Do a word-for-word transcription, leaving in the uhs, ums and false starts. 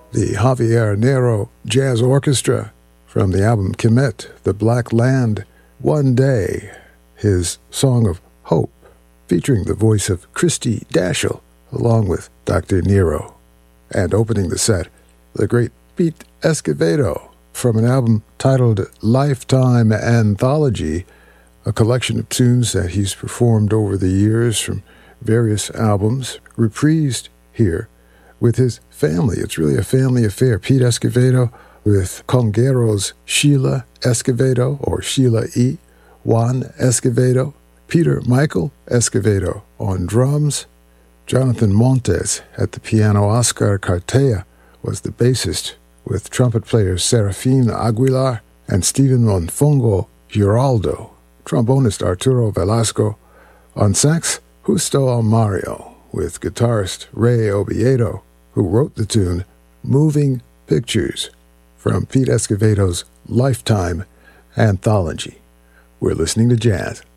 the Javier Nero Jazz Orchestra from the album Kemet, The Black Land, One Day, his Song of Hope, featuring the voice of Christy Dashel, along with Doctor Nero. And opening the set, the great Pete Escovedo, from an album titled Lifetime Anthology, a collection of tunes that he's performed over the years from various albums, reprised here with his family. It's really a family affair. Pete Escovedo with congueros Sheila Escovedo, or Sheila E., Juan Escovedo, Peter Michael Escovedo on drums, Jonathan Montes at the piano. Oscar Cartea was the bassist, with trumpet players Serafín Aguilar and Stephen Monfongo Giraldo, trombonist Arturo Velasco, on sax Justo Almario, with guitarist Ray Oviedo, who wrote the tune Moving Pictures from Pete Escovedo's Lifetime Anthology. We're listening to jazz